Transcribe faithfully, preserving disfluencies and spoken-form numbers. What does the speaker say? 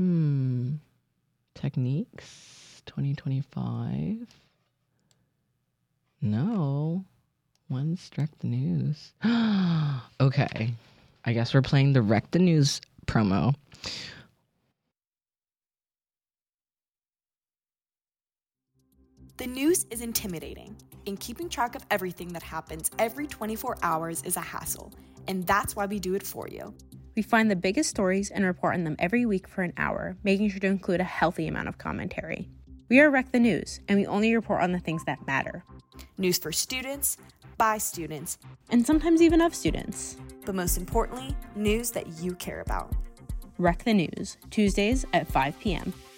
Hmm. Techniques twenty twenty-five. No. When's Wreck the News? Okay. I guess we're playing the Wreck the News promo. The news is intimidating, and keeping track of everything that happens every twenty-four hours is a hassle, and that's why we do it for you. We find the biggest stories and report on them every week for an hour, making sure to include a healthy amount of commentary. We are Wreck the News, and we only report on the things that matter. News for students, by students, and sometimes even of students. But most importantly, news that you care about. Wreck the News, Tuesdays at five p.m.